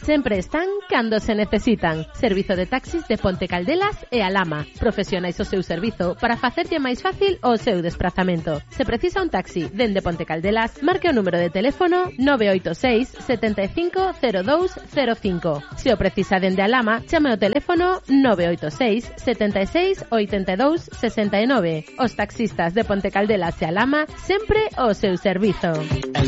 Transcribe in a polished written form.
sempre están cando se necesitan. Servizo de taxis de Ponte Caldelas e Alhama. Profesionais ao seu servizo para facerlle máis fácil o seu desprazamento. Se precisa un taxi dende Ponte Caldelas, marque o número de teléfono 986 75 0205. Se o precisa dende Alhama, chame ao teléfono 986 76 82 69. Os taxistas de Ponte Caldelas e Alhama sempre ao seu servizo.